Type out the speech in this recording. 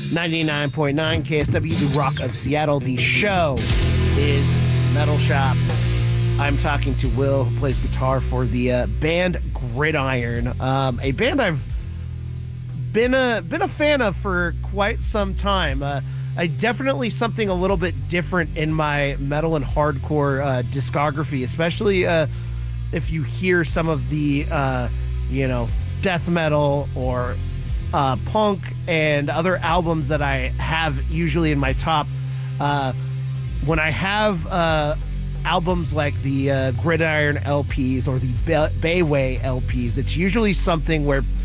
99.9 KSW, the Rock of Seattle. The show is Metal Shop. I'm talking to Will, who plays guitar for the band Gridiron, a band I've been a fan of for quite some time. Definitely something a little bit different in my metal and hardcore discography, especially if you hear some of the death metal or punk and other albums that I have usually in my top. When I have albums like the Gridiron LPs or the Bayway LPs, it's usually something where